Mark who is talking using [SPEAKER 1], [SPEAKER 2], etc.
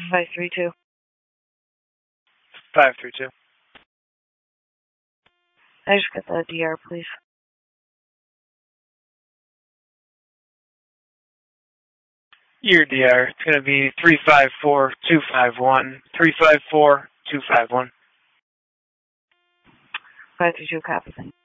[SPEAKER 1] 532.
[SPEAKER 2] 532.
[SPEAKER 1] I just got the DR, please.
[SPEAKER 2] Your DR, it's going to be 354-251. 354-251.
[SPEAKER 1] 532, copy.